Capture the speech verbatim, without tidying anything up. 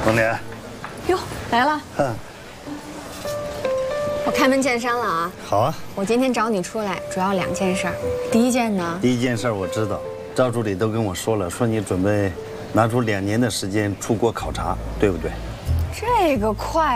龙莲， 哟，来了。 嗯， 我开门见山了啊！ 好啊。 我今天找你出来，主要两件事儿。第一件呢， 第一件事我知道，赵助理都跟我说了，说你准备拿出两年的时间出国考察，对不对？ 这个快。